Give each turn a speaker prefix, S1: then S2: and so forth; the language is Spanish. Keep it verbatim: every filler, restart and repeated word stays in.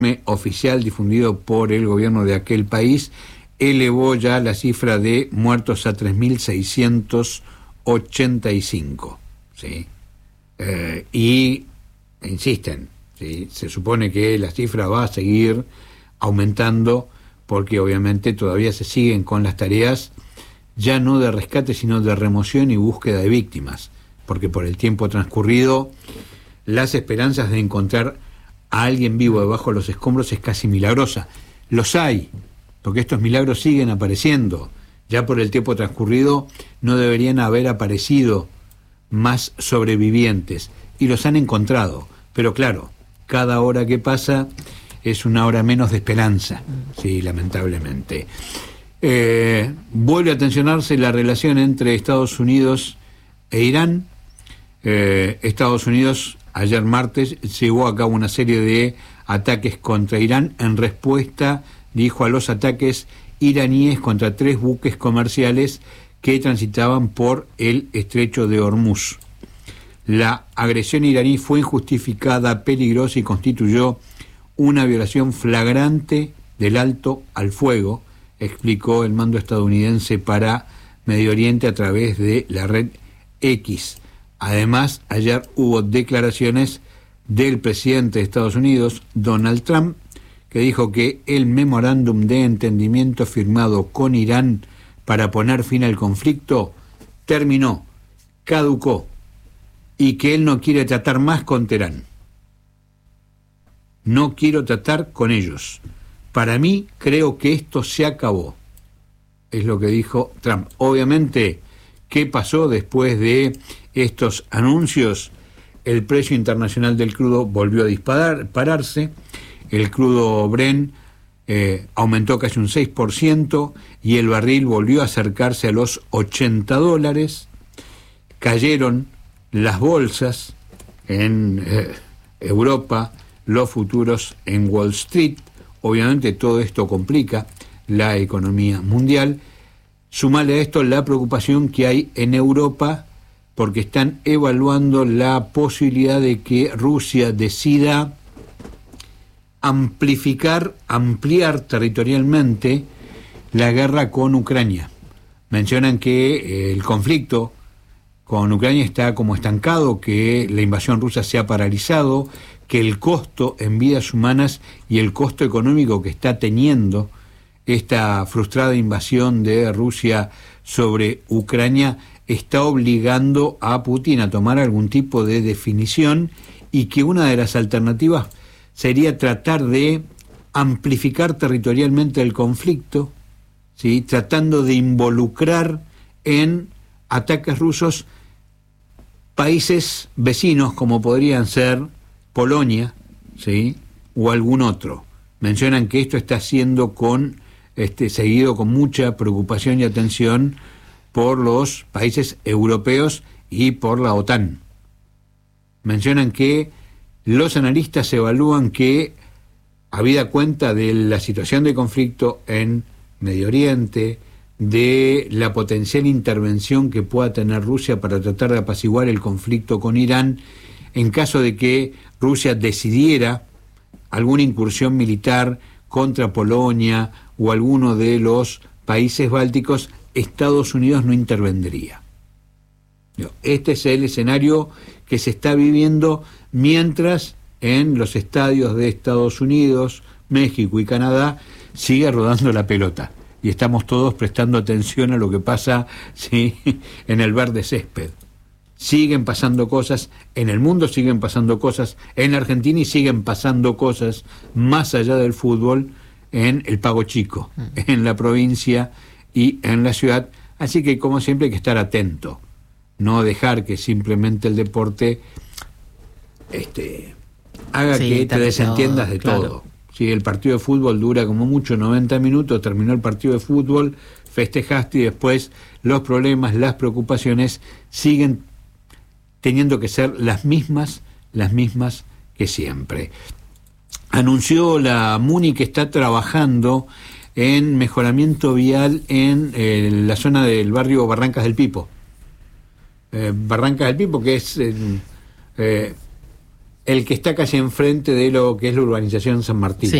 S1: oficial difundido por el gobierno de aquel país elevó ya la cifra de muertos a tres mil seiscientos ochenta y cinco, ¿sí? Eh, y insisten, ¿sí? Se supone que la cifra va a seguir aumentando porque obviamente todavía se siguen con las tareas ya no de rescate sino de remoción y búsqueda de víctimas, porque por el tiempo transcurrido las esperanzas de encontrar a alguien vivo debajo de los escombros es casi milagrosa. Los hay, porque estos milagros siguen apareciendo. Ya por el tiempo transcurrido no deberían haber aparecido más sobrevivientes, y los han encontrado. Pero claro, cada hora que pasa es una hora menos de esperanza, sí, lamentablemente. Eh, vuelve a tensionarse la relación entre Estados Unidos e Irán. Eh, Estados Unidos ayer martes llevó a cabo una serie de ataques contra Irán en respuesta, dijo, a los ataques iraníes contra tres buques comerciales que transitaban por el estrecho de Hormuz. La agresión iraní fue injustificada, peligrosa y constituyó una violación flagrante del alto al fuego, explicó el mando estadounidense para Medio Oriente a través de la red X. Además, ayer hubo declaraciones del presidente de Estados Unidos, Donald Trump, que dijo que el memorándum de entendimiento firmado con Irán para poner fin al conflicto terminó, caducó, y que él no quiere tratar más con Teherán. No quiero tratar con ellos. Para mí, creo que esto se acabó, es lo que dijo Trump. Obviamente, ¿qué pasó después de estos anuncios? El precio internacional del crudo volvió a disparar, pararse. El crudo Brent eh, aumentó casi un seis por ciento y el barril volvió a acercarse a los ochenta dólares. Cayeron las bolsas en eh, Europa, los futuros en Wall Street. Obviamente todo esto complica la economía mundial. Sumale a esto la preocupación que hay en Europa porque están evaluando la posibilidad de que Rusia decida amplificar, ampliar territorialmente la guerra con Ucrania. Mencionan que eh, el conflicto con Ucrania está como estancado, que la invasión rusa se ha paralizado, que el costo en vidas humanas y el costo económico que está teniendo esta frustrada invasión de Rusia sobre Ucrania está obligando a Putin a tomar algún tipo de definición, y que una de las alternativas sería tratar de amplificar territorialmente el conflicto, ¿sí? Tratando de involucrar en ataques rusos países vecinos como podrían ser Polonia, ¿sí? O algún otro. Mencionan que esto está siendo con este seguido con mucha preocupación y atención por los países europeos y por la OTAN. Mencionan que los analistas evalúan que, habida cuenta de la situación de conflicto en Medio Oriente, de la potencial intervención que pueda tener Rusia para tratar de apaciguar el conflicto con Irán, en caso de que Rusia decidiera alguna incursión militar contra Polonia o alguno de los países bálticos, Estados Unidos no intervendría. Este es el escenario que se está viviendo mientras en los estadios de Estados Unidos, México y Canadá sigue rodando la pelota y estamos todos prestando atención a lo que pasa, ¿sí?, en el verde césped. Siguen pasando cosas, en el mundo siguen pasando cosas, en Argentina y siguen pasando cosas más allá del fútbol en el Pago Chico, en la provincia y en la ciudad. Así que, como siempre, hay que estar atento, no dejar que simplemente el deporte este, haga sí, que te desentiendas de claro. todo. Si el partido de fútbol dura como mucho noventa minutos, terminó el partido de fútbol, festejaste y después los problemas, las preocupaciones siguen teniendo que ser las mismas, las mismas que siempre. Anunció la MUNI que está trabajando en mejoramiento vial en eh, la zona del barrio Barrancas del Pipo. Eh, Barrancas del Pipo, que es eh, eh, el que está casi enfrente de lo que es la urbanización San Martín.
S2: Sí.